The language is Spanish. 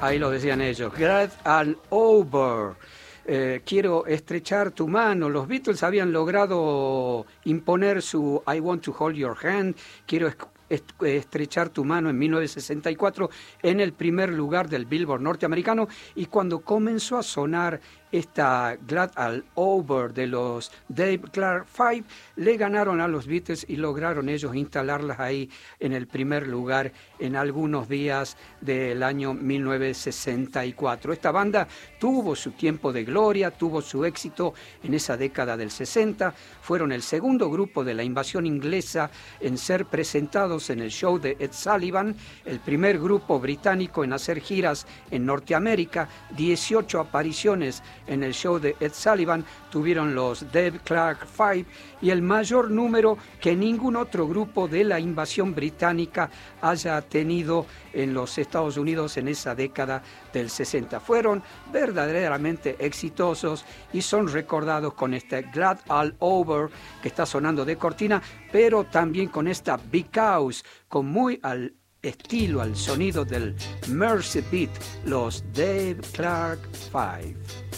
Ahí lo decían ellos, Glad all over. Quiero estrechar tu mano. Los Beatles habían logrado imponer su I want to hold your hand. Quiero estrechar tu mano en 1964 en el primer lugar del Billboard norteamericano, y cuando comenzó a sonar esta Glad all over de los Dave Clark Five, le ganaron a los Beatles y lograron ellos instalarlas ahí en el primer lugar en algunos días del año 1964. Esta banda tuvo su tiempo de gloria, tuvo su éxito en esa década del 60, fueron el segundo grupo de la invasión inglesa en ser presentados en el show de Ed Sullivan, el primer grupo británico en hacer giras en Norteamérica, 18 apariciones en el show de Ed Sullivan tuvieron los Dave Clark Five, y el mayor número que ningún otro grupo de la invasión británica haya tenido en los Estados Unidos en esa década del 60. Fueron verdaderamente exitosos y son recordados con este Glad all over que está sonando de cortina, pero también con esta Because, con muy al estilo, al sonido del Mercy Beat, los Dave Clark Five.